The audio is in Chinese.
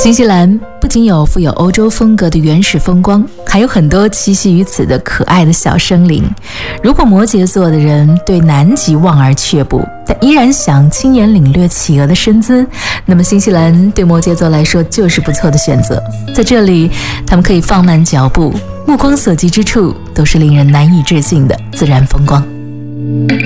新西兰不仅有富有欧洲风格的原始风光，还有很多栖息于此的可爱的小生灵。如果摩羯座的人对南极望而却步，但依然想亲眼领略企鹅的身姿，那么新西兰对摩羯座来说就是不错的选择。在这里，他们可以放慢脚步，目光所及之处都是令人难以置信的自然风光。